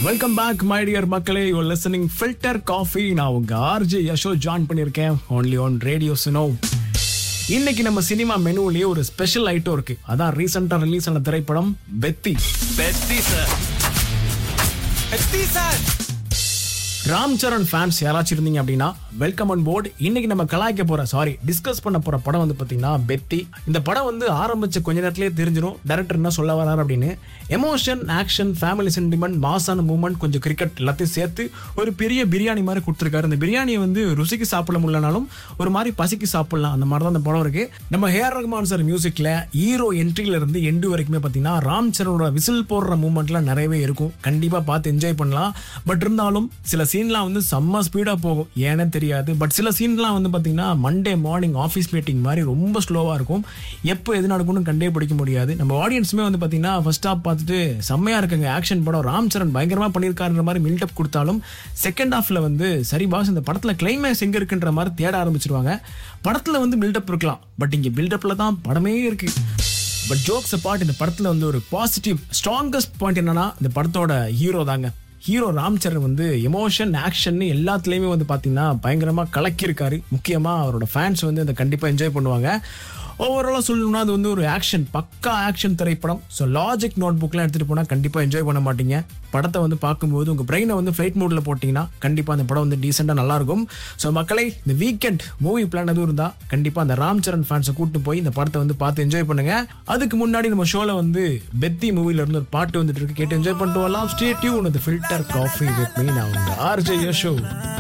Welcome back my dear மக்களே, you listening filter coffee. நான் உங்க ஆர்ஜே யஷோ ஜாயின் பண்ணியிருக்கேன் ஒன்லி ஆன் ரேடியோ சுனோ. இன்னைக்கு நம்ம சினிமா மெனுவிலேயே ஒரு ஸ்பெஷல் ஐட்டம் இருக்கு. அதான் ரீசெண்டா ரிலீஸ் ஆன திரைப்படம் பெத்தி. பெத்தி sir, பெத்தி sir. Ram Charan fans யாராச்சும் இருந்தீங்க அப்படின்னா வெல்கம் ஆன் போர்டு. இன்னைக்கு நம்ம கலாய்க்க போற டிஸ்கஸ் பண்ண போற படம் வந்து பாத்தீங்கன்னா பெத்தி. இந்த படம் வந்து ஆரம்பிச்ச கொஞ்ச நேரத்திலேயே தெரிஞ்சிடும் டைரக்டர் என்ன சொல்ல வராரு அப்படின்னு. எமோஷன், ஆக்ஷன், ஃபேமிலி சென்டிமெண்ட், மாசான மூமெண்ட், கொஞ்சம் கிரிக்கெட் எல்லாத்தையும் சேர்த்து ஒரு பெரிய பிரியாணி மாதிரி கொடுத்துருக்காரு. இந்த பிரியாணியை வந்து ருசிக்கு சாப்பிட முடியலனாலும் ஒரு மாதிரி பசிக்கு சாப்பிடலாம், அந்த மாதிரி தான் இந்த படம் இருக்கு. நம்ம ஹேஆர் ரஹ்மான் சார் மியூசிக்ல ஹீரோ என்ட்ரில இருந்து எண்டு வரைக்குமே பாத்தீங்கன்னா ராம் சரணோட விசில் போடுற மூமெண்ட்லாம் நிறையவே இருக்கும். கண்டிப்பா பார்த்து என்ஜாய் பண்ணலாம். பட் இருந்தாலும் சில சீன்லாம் வந்து செம்ம ஸ்பீடா போகும், ஏன்னு தெரியாது. பட் சில சீன்லாம் வந்து பாத்தீங்கன்னா மண்டே மார்னிங் ஆஃபீஸ் மீட்டிங் மாதிரி ரொம்ப ஸ்லோவா இருக்கும். எப்போ எது நடக்கும்னு கண்டே பிடிக்க முடியாது. நம்ம ஆடியன்ஸுமே வந்து பாத்தீங்கன்னா ஃபர்ஸ்ட் ஹாஃப் பார்த்துட்டு செம்மையா இருக்குங்க, ஆக்ஷன் படம், ராம் சரண் பயங்கரமா பண்ணியிருக்காருன்ற மாதிரி மில்டப் கொடுத்தாலும் செகண்ட் ஹாஃப்ல வந்து சரி பாஸ் இந்த படத்துல கிளைமேக்ஸ் எங்க இருக்குன்ற மாதிரி தேட ஆரம்பிச்சிருவாங்க. படத்துல வந்து பில்டப் இருக்கலாம், பட் இங்க பில்டப்ல தான் படமே இருக்கு. பட் ஜோக்ஸ் அபார்ட், இந்த படத்துல வந்து ஒரு பாசிட்டிவ் ஸ்ட்ராங்கஸ்ட் பாயிண்ட் என்னன்னா இந்த படத்தோட ஹீரோ தாங்க. ஹீரோ ராம் சரண் வந்து எமோஷன், ஆக்ஷன் எல்லாத்துலேயுமே வந்து பார்த்தீங்கன்னா பயங்கரமாக கலக்கியிருக்காரு. முக்கியமாக அவரோட ஃபேன்ஸ் வந்து அதை கண்டிப்பாக என்ஜாய் பண்ணுவாங்க. ஓவராலாக சொல்லணும்னா அது வந்து ஒரு ஆக்ஷன், பக்கா ஆக்ஷன் திரைப்படம். ஸோ லாஜிக் நோட் புக்லாம் எடுத்துகிட்டு போனால் கண்டிப்பாக என்ஜாய் பண்ண மாட்டீங்க. படத்தை வந்து பார்க்கும்போது உங்கள் பிரெயினை வந்து ஃப்ளைட் மோடில் போட்டிங்கன்னா கண்டிப்பாக அந்த படம் வந்து டீசெண்டாக நல்லாயிருக்கும். ஸோ மக்களை, இந்த வீக்கெண்ட் மூவி பிளான் எதுவும் இருந்தால் கண்டிப்பாக அந்த ராம் சரண் ஃபேன்ஸை கூப்பிட்டு போய் இந்த படத்தை வந்து பார்த்து என்ஜாய் பண்ணுங்க. அதுக்கு முன்னாடி நம்ம ஷோவில் வந்து பெத்தி மூவில இருந்து ஒரு பாட்டு வந்துட்டு இருக்கு, கேட்டு என்ஜாய் பண்ணிட்டு வரலாம். Stay tune with filter coffee with me. நான் உங்க ஆர்ஜே யஷோ.